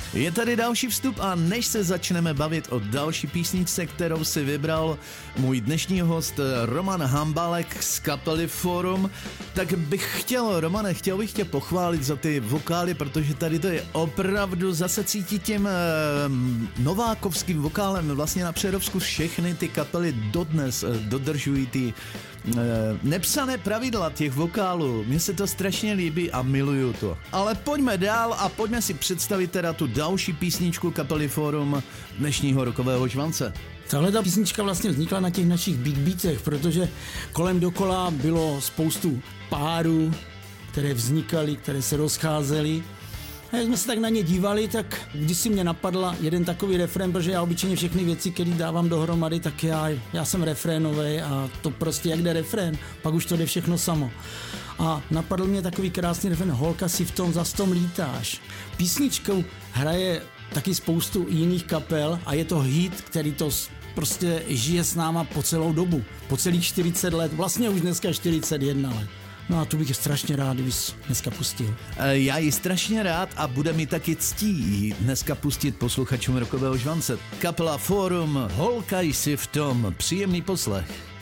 Je tady další vstup a než se začneme bavit o další písničce, kterou si vybral můj dnešní host Roman Hambalek z kapely Forum, tak bych chtěl bych tě pochválit za ty vokály, protože tady to je opravdu zase cítit tím novákovským vokálem. Vlastně na Přerovsku všechny ty kapely dodnes dodržují ty nepsané pravidla těch vokálů. Mně se to strašně líbí a miluju to. Ale pojďme dál a pojďme si představit teda tu další písničku kapely Forum dnešního rokového žvance. Tahle ta písnička vlastně vznikla na těch našich big beatech, protože kolem dokola bylo spoustu párů, které vznikaly, které se rozcházely. A jak jsme se tak na ně dívali, tak když si mě napadla jeden takový refrén, protože já obyčejně všechny věci, které dávám dohromady, tak já jsem refrénovej a to prostě jak jde refrén, pak už to jde všechno samo. A napadl mě takový krásný refrén: holka si v tom za stom lítáš. Písničkou hraje taky spoustu jiných kapel a je to hit, který to prostě žije s náma po celou dobu, po celých 40 let, vlastně už dneska 41 let. No a tu bych strašně rád, kdybys dneska pustil. Já ji strašně rád a bude mi taky ctí dneska pustit posluchačům rokového žvance. Kapela Forum, holka jsi v tom, příjemný poslech.